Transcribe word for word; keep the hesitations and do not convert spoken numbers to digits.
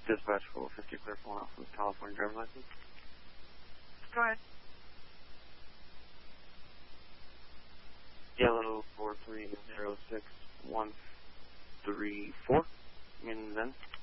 Dispatch four fifty, clear phone off from California driver's license. Go ahead. Yellow four three zero six one three four. In then.